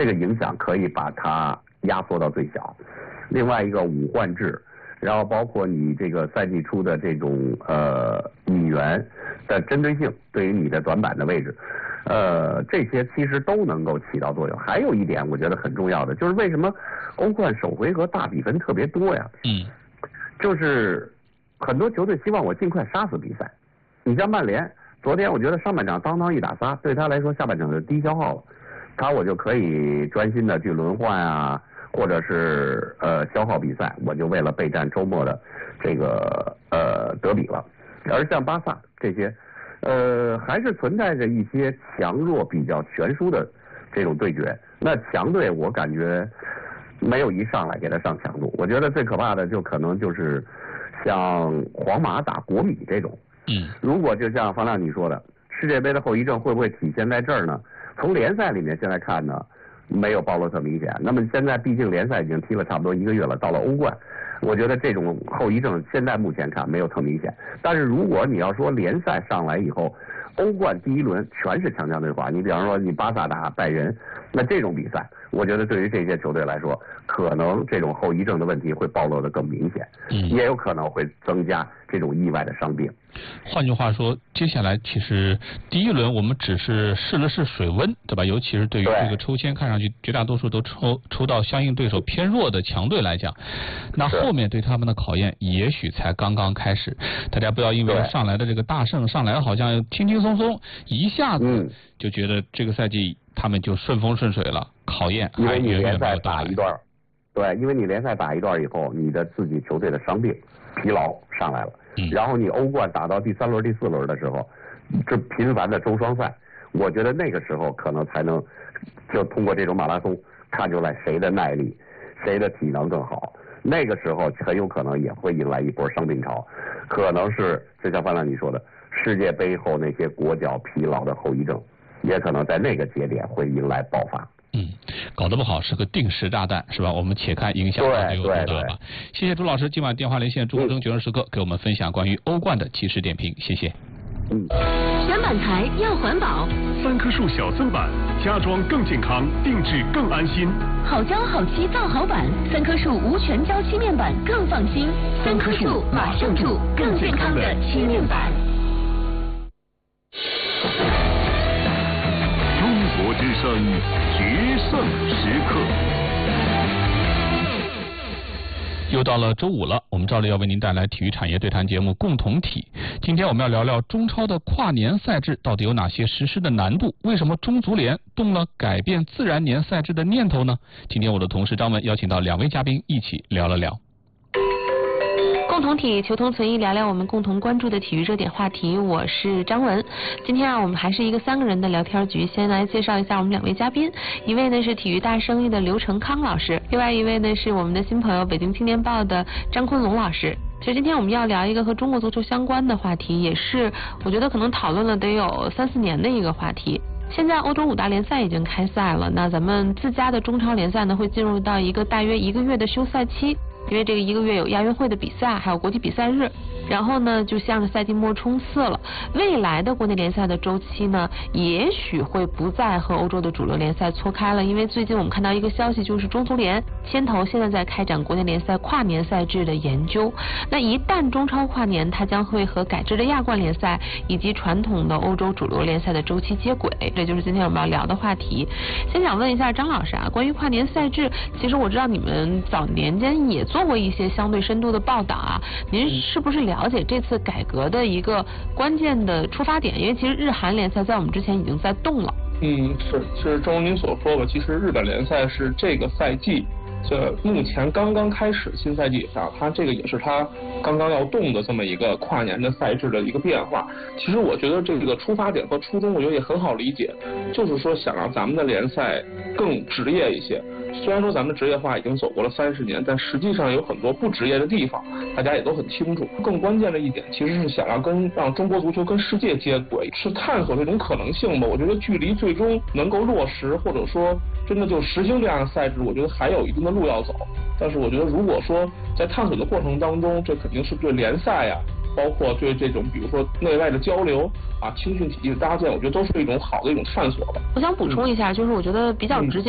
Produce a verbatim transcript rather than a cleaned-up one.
这个影响可以把它压缩到最小。另外一个五换制，然后包括你这个赛季初的这种呃引援的针对性，对于你的短板的位置。呃，这些其实都能够起到作用。还有一点，我觉得很重要的，就是为什么欧冠首回合大比分特别多呀？ 嗯， 就是很多球队希望我尽快杀死比赛。你像曼联，昨天我觉得上半场当当一打仨，对他来说下半场就低消耗了，他我就可以专心的去轮换啊，或者是呃消耗比赛，我就为了备战周末的这个呃德比了。而像巴萨这些。呃，还是存在着一些强弱比较悬殊的这种对决。那强队我感觉没有一上来给他上强度，我觉得最可怕的就可能就是像皇马打国米这种。 嗯， 如果就像方亮你说的，世界杯的后遗症会不会体现在这儿呢？从联赛里面现在看呢，没有暴露特明显。那么现在毕竟联赛已经踢了差不多一个月了，到了欧冠。我觉得这种后遗症现在目前看没有特明显，但是如果你要说联赛上来以后，欧冠第一轮全是强强对话，你比方说你巴萨打拜仁，那这种比赛，我觉得对于这些球队来说，可能这种后遗症的问题会暴露得更明显， 嗯， 也有可能会增加这种意外的伤病。 换句话说，接下来其实第一轮我们只是试了试水温，对吧？尤其是对于这个抽签，看上去绝大多数都抽抽到相应对手偏弱的强队来讲，那后面对他们的考验也许才刚刚开始。大家不要因为上来的这个大胜上来好像轻轻松松，一下子就觉得这个赛季他们就顺风顺水了，考验还远远没有到来。 对，因为你联赛打一段以后，你的自己球队的伤病、疲劳上来了， 嗯、 然后你欧冠打到第三轮、第四轮的时候，这频繁的周双赛，我觉得那个时候可能才能就通过这种马拉松看出来谁的耐力、谁的体能更好。那个时候很有可能也会引来一波伤病潮，可能是就像范亮你说的，世界杯后那些国脚疲劳的后遗症，也可能在那个节点会迎来爆发。 嗯，搞得不好是个定时炸弹，是吧？我们且看影响到底有多大吧。谢谢朱老师今晚电话连线中争决胜时刻给我们分享关于欧冠的即时点评，谢谢。 嗯， 选板材要环保， 三棵树小增板，家装更健康，定制更安心。 好胶好漆造好板，三棵树无全胶漆面板更放心。三棵树马上住更健康的漆面板。 中国之声决胜时刻。 又到了周五了，我们照例要为您带来体育产业对谈节目共同体。今天我们要聊聊中超的跨年赛制到底有哪些实施的难度？为什么中足联动了改变自然年赛制的念头呢？今天我的同事张文邀请到两位嘉宾一起聊了聊。 共同体求同存异，聊聊我们共同关注的体育热点话题。我是张文。今天啊，我们还是一个三个人的聊天局。先来介绍一下我们两位嘉宾，一位呢是体育大生意的刘成康老师，另外一位呢是我们的新朋友北京青年报的张坤龙老师。其实今天我们要聊一个和中国足球相关的话题，也是我觉得可能讨论了得有三四年的一个话题。现在欧洲五大联赛已经开赛了，那咱们自家的中超联赛呢会进入到一个大约一个月的休赛期。因为这个一个月有亚运会的比赛，还有国际比赛日，然后呢就向着赛季末冲刺了。未来的国内联赛的周期呢，也许会不再和欧洲的主流联赛错开了，因为最近我们看到一个消息，就是中足联牵头现在在开展国内联赛跨年赛制的研究。那一旦中超跨年，它将会和改制的亚冠联赛以及传统的欧洲主流联赛的周期接轨，这就是今天我们要聊的话题。先想问一下张老师啊，关于跨年赛制，其实我知道你们早年间也做过一些相对深度的报道啊，您是不是了解这次改革的一个关键的出发点？因为其实日韩联赛在我们之前已经在动了。 嗯，是，是正如您所说的，其实日本联赛是这个赛季这目前刚刚开始新赛季啊，它这个也是它刚刚要动的这么一个跨年的赛制的一个变化。其实我觉得这个出发点和初衷，我觉得也很好理解，就是说想让咱们的联赛更职业一些。虽然说咱们职业化已经走过了三十年，但实际上有很多不职业的地方，大家也都很清楚。更关键的一点，其实是想要跟让中国足球跟世界接轨，是探索这种可能性吧。我觉得距离最终能够落实，或者说真的就实行这样的赛制，我觉得还有一定的路要走。但是我觉得，如果说在探索的过程当中，这肯定是对联赛呀、啊，包括对这种比如说内外的交流啊、青训体系的搭建，我觉得都是一种好的一种探索吧。 我想补充一下，就是我觉得比较直接